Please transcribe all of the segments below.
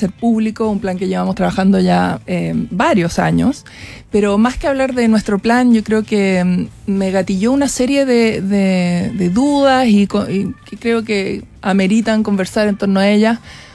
ser público, un plan que llevamos trabajando ya varios años, pero más que hablar de nuestro plan, yo creo que me gatilló una serie de dudas y que creo que ameritan conversar en torno a ellas,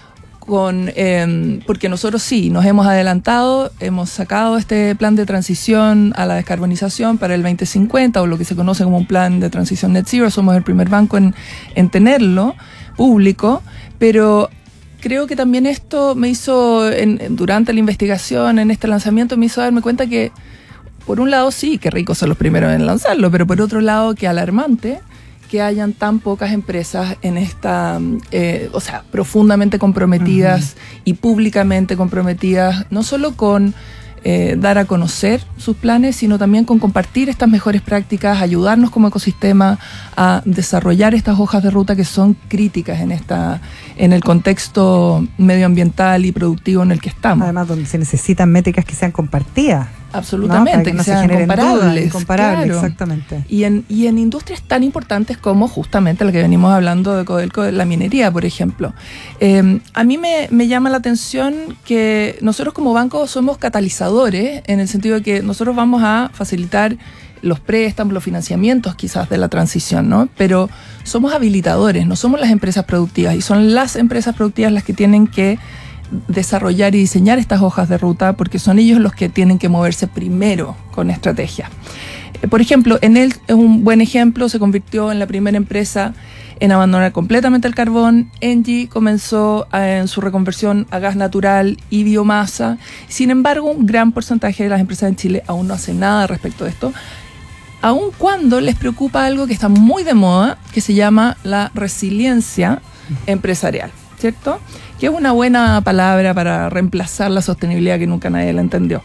porque nosotros sí, nos hemos adelantado, hemos sacado este plan de transición a la descarbonización para el 2050, o lo que se conoce como un plan de transición net zero. Somos el primer banco en tenerlo público, pero creo que también esto me hizo, durante la investigación, en este lanzamiento, me hizo darme cuenta que, por un lado sí, que ricos son los primeros en lanzarlo, pero por otro lado, que alarmante que hayan tan pocas empresas en esta, profundamente comprometidas y públicamente comprometidas, no solo con dar a conocer sus planes, sino también con compartir estas mejores prácticas, ayudarnos como ecosistema a desarrollar estas hojas de ruta que son críticas en el contexto medioambiental y productivo en el que estamos. Además, donde se necesitan métricas que sean compartidas. Absolutamente, ¿no? que sean comparables. Comparables, claro. Exactamente. Y en industrias tan importantes como justamente la que venimos hablando de Codelco, la minería, por ejemplo. A mí me llama la atención que nosotros como banco somos catalizadores, en el sentido de que nosotros vamos a facilitar los préstamos, los financiamientos quizás de la transición, ¿no? Pero somos habilitadores, no somos las empresas productivas, y son las empresas productivas las que tienen que desarrollar y diseñar estas hojas de ruta, porque son ellos los que tienen que moverse primero con estrategia. Por ejemplo, Enel es un buen ejemplo, se convirtió en la primera empresa en abandonar completamente el carbón. Engie comenzó en su reconversión a gas natural y biomasa. Sin embargo, un gran porcentaje de las empresas en Chile aún no hace nada respecto de esto, aun cuando les preocupa algo que está muy de moda, que se llama la resiliencia empresarial, ¿cierto? Que es una buena palabra para reemplazar la sostenibilidad que nunca nadie la entendió.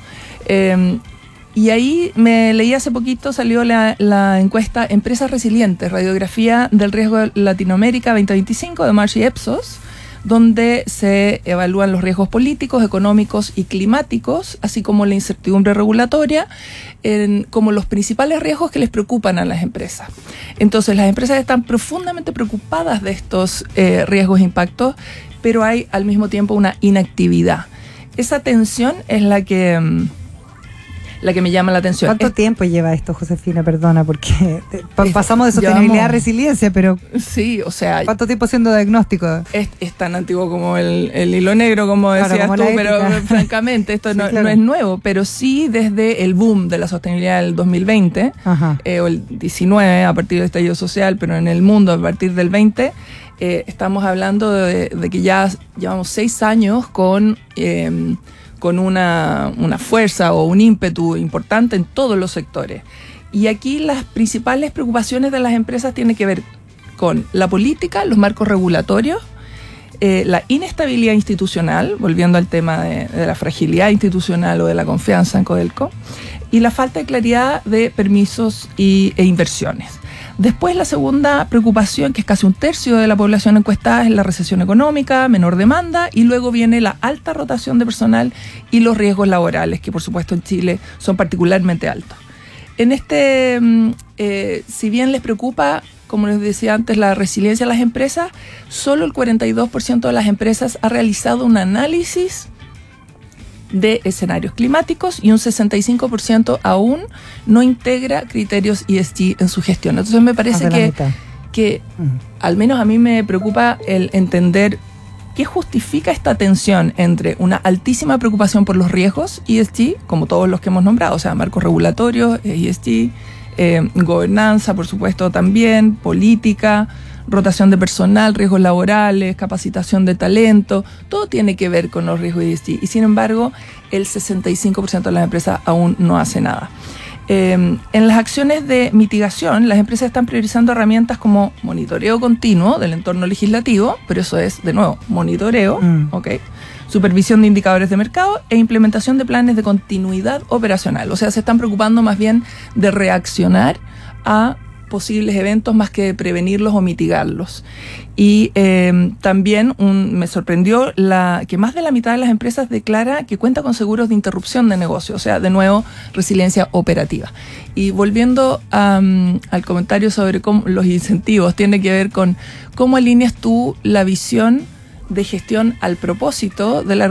Y ahí me leí hace poquito, salió la encuesta Empresas Resilientes, Radiografía del Riesgo de Latinoamérica 2025 de Marsh y Ipsos, donde se evalúan los riesgos políticos, económicos y climáticos, así como la incertidumbre regulatoria, como los principales riesgos que les preocupan a las empresas. Entonces, las empresas están profundamente preocupadas de estos riesgos e impactos, pero hay al mismo tiempo una inactividad. Esa tensión es la que me llama la atención. ¿Cuánto tiempo lleva esto, Josefina? Perdona, porque pasamos de sostenibilidad a resiliencia, pero sí, o sea, ¿cuánto tiempo haciendo diagnóstico? Es tan antiguo como el hilo negro, como decías como tú, pero francamente esto no es nuevo, pero sí desde el boom de la sostenibilidad del 2020, o el 19 a partir del estallido social, pero en el mundo a partir del 20, estamos hablando de que ya llevamos 6 años con una fuerza o un ímpetu importante en todos los sectores. Y aquí las principales preocupaciones de las empresas tienen que ver con la política, los marcos regulatorios, la inestabilidad institucional, volviendo al tema de la fragilidad institucional o de la confianza en Codelco, y la falta de claridad de permisos e inversiones. Después, la segunda preocupación, que es casi 1/3 de la población encuestada, es la recesión económica, menor demanda, y luego viene la alta rotación de personal y los riesgos laborales, que por supuesto en Chile son particularmente altos. En si bien les preocupa, como les decía antes, la resiliencia de las empresas, solo el 42% de las empresas ha realizado un análisis de escenarios climáticos y un 65% aún no integra criterios ESG en su gestión. Entonces me parece que al menos a mí me preocupa el entender qué justifica esta tensión entre una altísima preocupación por los riesgos ESG, como todos los que hemos nombrado, o sea, marcos regulatorios, ESG, gobernanza, por supuesto, también, política, rotación de personal, riesgos laborales, capacitación de talento, todo tiene que ver con los riesgos ESG. Y sin embargo, el 65% de las empresas aún no hace nada. En las acciones de mitigación, las empresas están priorizando herramientas como monitoreo continuo del entorno legislativo, pero eso es, de nuevo, monitoreo, supervisión de indicadores de mercado e implementación de planes de continuidad operacional. O sea, se están preocupando más bien de reaccionar a posibles eventos más que de prevenirlos o mitigarlos. Y también me sorprendió que más de la mitad de las empresas declara que cuenta con seguros de interrupción de negocio, o sea, de nuevo, resiliencia operativa. Y volviendo al comentario sobre los incentivos, tiene que ver con cómo alineas tú la visión de gestión al propósito de la